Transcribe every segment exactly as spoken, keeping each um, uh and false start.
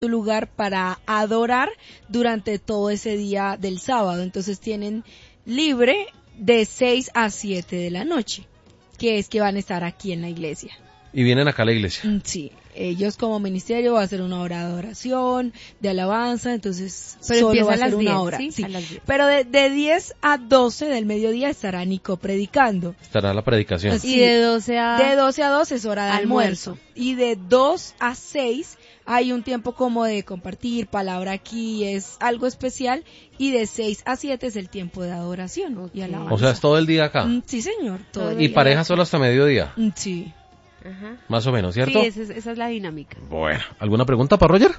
lugar para adorar durante todo ese día del sábado. Entonces tienen libre de seis a siete de la noche, que es que van a estar aquí en la iglesia. Y vienen acá a la iglesia. Sí, ellos como ministerio va a hacer una hora de oración, de alabanza, entonces Pero solo va a empieza a ser las una diez, hora. ¿sí? Sí. A las diez. Pero de, de diez a doce del mediodía estará Nico predicando. Estará la predicación. Sí. Y de doce a... De doce a dos es hora de almuerzo. Almuerzo. Y de dos a seis hay un tiempo como de compartir, palabra aquí, es algo especial. Y de seis a siete es el tiempo de adoración Ok. y alabanza. O sea, es todo el día acá. Mm, sí, señor, todo el Y día. pareja solo hasta mediodía, Mm, Sí. Ajá. más o menos, ¿cierto? Sí, esa es, esa es la dinámica. Bueno, ¿alguna pregunta para Roger?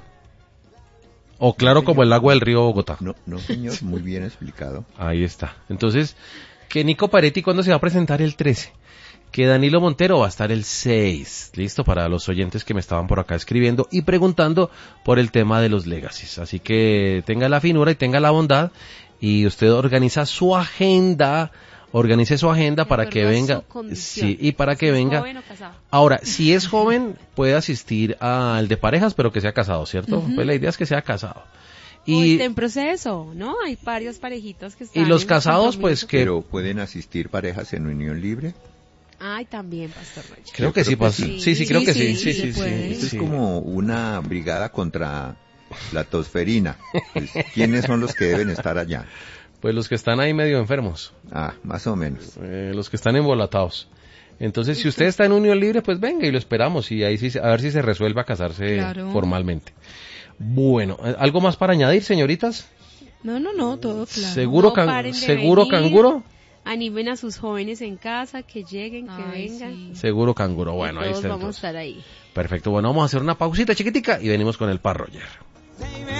¿O claro como el agua del río Bogotá? No, no, señor, muy bien explicado. Ahí está. Entonces, que Nico Paretti, ¿cuándo se va a presentar? El trece. Que Danilo Montero va a estar el seis. Listo, para los oyentes que me estaban por acá escribiendo y preguntando por el tema de los legacies. Así que tenga la finura y tenga la bondad y usted organiza su agenda, organice su agenda De para que acuerdo a venga. su condición. Sí, y para Si que es venga. joven o casado. Ahora, si es joven, puede asistir al de parejas, pero que sea casado, ¿cierto? Ujú. Pues la idea es que sea casado. O Y, está en proceso, ¿no? Hay varias parejitas que están y los en casados, pues compromiso. que... Pero ¿pueden asistir parejas en unión libre? Ay, también, Pastor Roger. Creo Yo que creo sí que pasa. sí. Sí, sí, creo Sí, que sí. sí, Sí, sí sí, se puede. sí. Esto sí. es como una brigada contra la tosferina. Pues, ¿quiénes son los que deben estar allá? Pues los que están ahí medio enfermos, Ah, más o menos. eh, los que están embolatados. Entonces, si usted está en unión libre, pues venga y lo esperamos y ahí sí, se- a ver si se resuelve a casarse Claro. formalmente. Bueno, eh, ¿algo más para añadir, señoritas? No, no, no, todo claro. ¿Seguro, No can- paren de seguro venir. canguro? Animen a sus jóvenes en casa, que lleguen, que Ay, vengan. sí. Seguro canguro. Y Bueno, ahí todos está vamos a entonces. estar ahí. Perfecto, bueno, vamos a hacer una pausita chiquitica y venimos con el par Roger.